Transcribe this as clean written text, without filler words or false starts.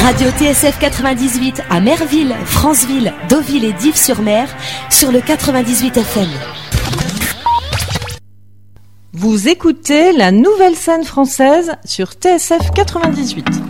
Radio TSF 98 à Merville, Franceville, Deauville et Dives-sur-Mer sur le 98 FM. Vous écoutez la nouvelle scène française sur TSF 98.